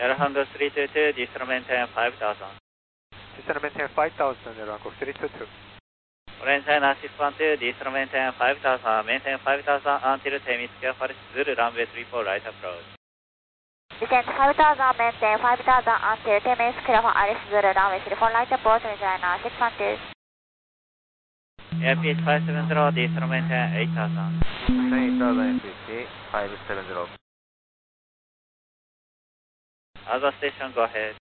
Airhango 322, descend maintain 5000. Descend maintain 5000, Airhango 322. Orange China 612, descend maintain 5000, maintain 5000 until Temitsuya Paris Zulu, runway 34, right approach. Descend 5000, maintain 5000 until Temitsuya Paris Zulu, runway 34, right approach, Orange China 612. Airpeach 570, descend maintain 8000. Maintain 8000, Airpeach 570. Other station, go ahead.